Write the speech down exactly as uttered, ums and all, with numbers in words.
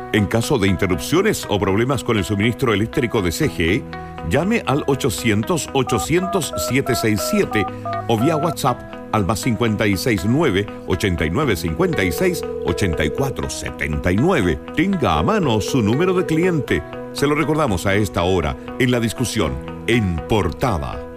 En caso de interrupciones o problemas con el suministro eléctrico de C G E, llame al ochocientos, ochocientos, setecientos sesenta y siete o vía WhatsApp al más cinco seis nueve, ochenta y nueve cincuenta y seis, ochenta y cuatro setenta y nueve. Tenga a mano su número de cliente. Se lo recordamos a esta hora en la discusión En Portada.